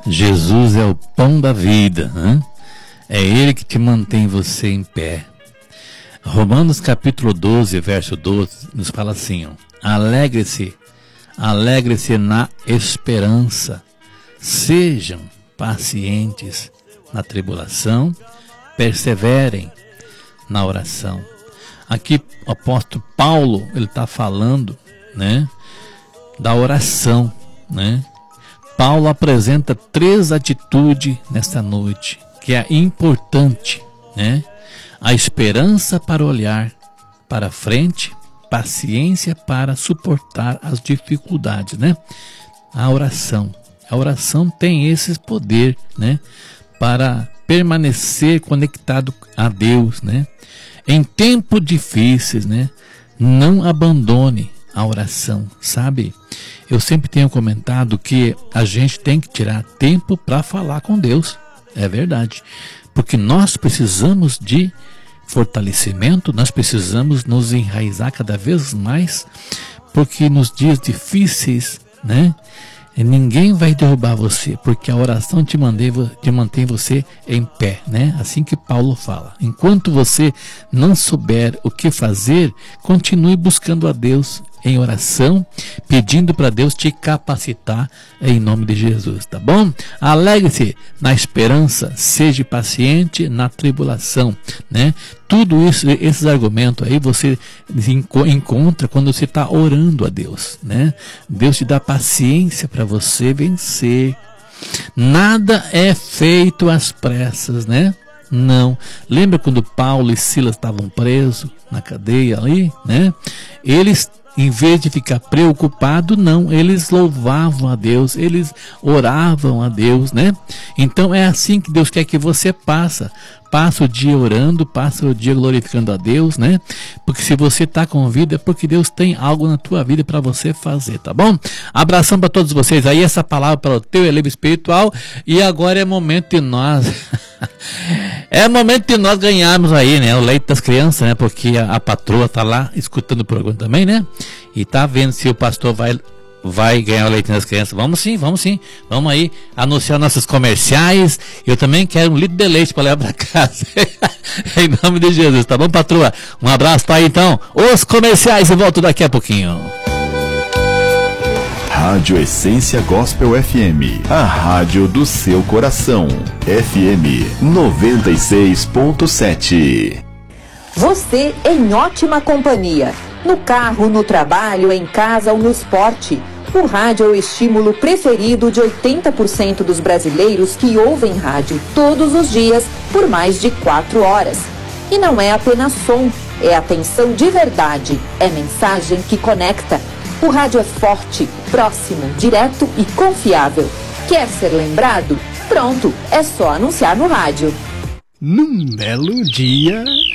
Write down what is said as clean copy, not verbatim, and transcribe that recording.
Jesus é o pão da vida, né? É Ele que te mantém você em pé. Romanos capítulo 12, verso 12, nos fala assim, ó: alegre-se na esperança, sejam pacientes na tribulação, perseverem na oração. Aqui o apóstolo Paulo, ele está falando, né, da oração, né? Paulo apresenta 3 atitudes nesta noite, que é importante, né? A esperança para olhar para frente, paciência para suportar as dificuldades, né? A oração tem esse poder, né? Para permanecer conectado a Deus, né? Em tempos difíceis, né? Não abandone a oração, sabe? Eu sempre tenho comentado que a gente tem que tirar tempo para falar com Deus. É verdade. Porque nós precisamos de fortalecimento, nós precisamos nos enraizar cada vez mais, porque nos dias difíceis, né? Ninguém vai derrubar você, porque a oração te mantém você em pé, né? Assim que Paulo fala. Enquanto você não souber o que fazer, continue buscando a Deus em oração, pedindo para Deus te capacitar em nome de Jesus, tá bom? Alegre-se na esperança, seja paciente na tribulação, né? Tudo isso, esses argumentos aí você encontra quando você está orando a Deus, né? Deus te dá paciência para você vencer. Nada é feito às pressas, né? Não. Lembra quando Paulo e Silas estavam presos na cadeia ali, né? Eles, em vez de ficar preocupado, não, eles louvavam a Deus, eles oravam a Deus, né? Então é assim que Deus quer que você passa o dia orando, passa o dia glorificando a Deus, né? Porque se você está com vida é porque Deus tem algo na tua vida para você fazer, tá bom? Abração para todos vocês aí, essa palavra para o teu elevio espiritual. E agora é momento de nós ganharmos aí, né, o leite das crianças, né? Porque a patroa tá lá escutando o programa também, né? E tá vendo se o pastor vai ganhar o leite das crianças. Vamos sim. Vamos aí anunciar nossos comerciais. Eu também quero 1 litro de leite para levar para casa. Em nome de Jesus, tá bom, patroa? Um abraço, tá aí então. Os comerciais, eu volto daqui a pouquinho. Rádio Essência Gospel FM, a rádio do seu coração. FM 96.7. Você em ótima companhia. No carro, no trabalho, em casa ou no esporte. O rádio é o estímulo preferido de 80% dos brasileiros que ouvem rádio todos os dias por mais de 4 horas. E não é apenas som, é atenção de verdade, é mensagem que conecta. O rádio é forte, próximo, direto e confiável. Quer ser lembrado? Pronto, é só anunciar no rádio. Num belo dia,